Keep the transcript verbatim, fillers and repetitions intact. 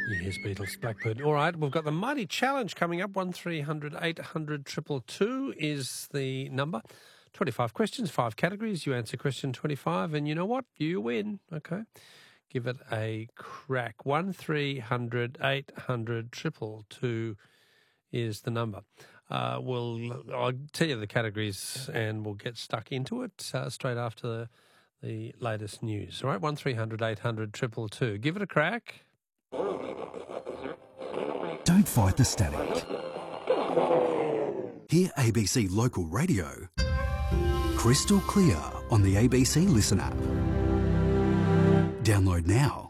Yes, Beatles, Blackbird. All right, we've got the Mighty Challenge coming up. one three hundred eight hundred two two two is the number. twenty-five questions, five categories. You answer question twenty-five and you know what? You win. Okay. Give it a crack. one three hundred eight hundred two two two is the number. Uh, we'll, I'll tell you the categories and we'll get stuck into it uh, straight after the, the latest news. All right, one three hundred eight hundred two two two. Give it a crack. Don't fight the static. Hear A B C Local Radio crystal clear on the A B C Listen app. Download now.